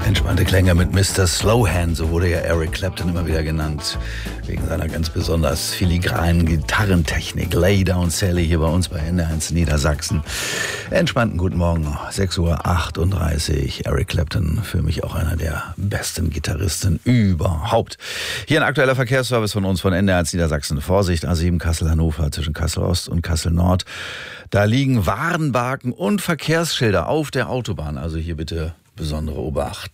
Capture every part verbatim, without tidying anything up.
Entspannte Klänge mit Mister Slowhand, so wurde ja Eric Clapton immer wieder genannt, wegen seiner ganz besonders filigranen Gitarrentechnik. Lay Down Sally hier bei uns bei N D R eins Niedersachsen. Entspannten guten Morgen, sechs Uhr achtunddreißig. Eric Clapton, für mich auch einer der besten Gitarristen überhaupt. Hier ein aktueller Verkehrsservice von uns von N D R eins Niedersachsen. Vorsicht, A sieben Kassel-Hannover zwischen Kassel-Ost und Kassel-Nord. Da liegen Warnbarken und Verkehrsschilder auf der Autobahn, also hier bitte besondere Obacht.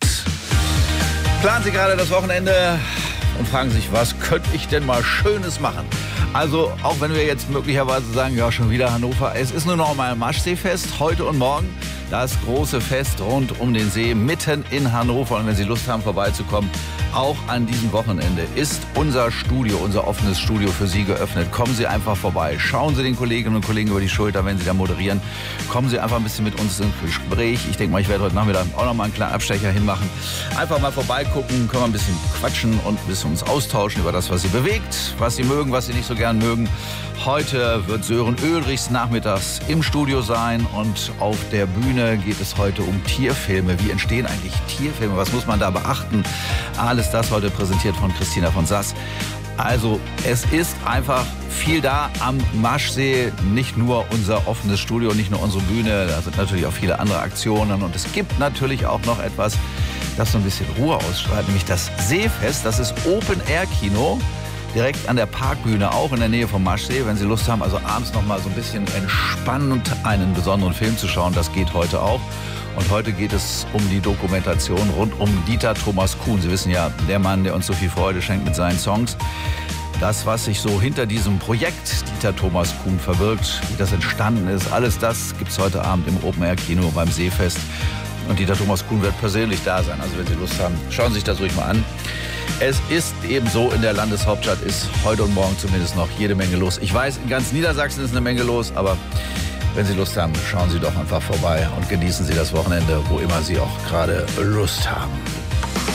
Planen Sie gerade das Wochenende und fragen sich, was könnte ich denn mal Schönes machen? Also, auch wenn wir jetzt möglicherweise sagen, ja, schon wieder Hannover. Es ist nur noch mal ein Maschseefest, heute und morgen. Das große Fest rund um den See, mitten in Hannover. Und wenn Sie Lust haben, vorbeizukommen, auch an diesem Wochenende ist unser Studio, unser offenes Studio für Sie geöffnet. Kommen Sie einfach vorbei. Schauen Sie den Kolleginnen und Kollegen über die Schulter, wenn Sie da moderieren. Kommen Sie einfach ein bisschen mit uns ins Gespräch. Ich denke mal, ich werde heute Nachmittag auch noch mal einen kleinen Abstecher hinmachen. Einfach mal vorbeigucken, können wir ein bisschen quatschen und ein bisschen uns austauschen über das, was Sie bewegt, was Sie mögen, was Sie nicht so gern mögen. Heute wird Sören Ulrichs nachmittags im Studio sein und auf der Bühne geht es heute um Tierfilme. Wie entstehen eigentlich Tierfilme? Was muss man da beachten? Alles das heute präsentiert von Christina von Sass. Also es ist einfach viel da am Maschsee. Nicht nur unser offenes Studio, nicht nur unsere Bühne. Da sind natürlich auch viele andere Aktionen. Und es gibt natürlich auch noch etwas, das so ein bisschen Ruhe ausstrahlt, nämlich das Seefest. Das ist Open-Air-Kino. Direkt an der Parkbühne, auch in der Nähe vom Maschsee. Wenn Sie Lust haben, also abends noch mal so ein bisschen entspannend einen besonderen Film zu schauen, das geht heute auch. Und heute geht es um die Dokumentation rund um Dieter Thomas Kuhn. Sie wissen ja, der Mann, der uns so viel Freude schenkt mit seinen Songs. Das, was sich so hinter diesem Projekt Dieter Thomas Kuhn verbirgt, wie das entstanden ist, alles das gibt es heute Abend im Open-Air-Kino beim Seefest. Und Dieter Thomas Kuhn wird persönlich da sein. Also wenn Sie Lust haben, schauen Sie sich das ruhig mal an. Es ist eben so, in der Landeshauptstadt ist heute und morgen zumindest noch jede Menge los. Ich weiß, in ganz Niedersachsen ist eine Menge los, aber wenn Sie Lust haben, schauen Sie doch einfach vorbei und genießen Sie das Wochenende, wo immer Sie auch gerade Lust haben.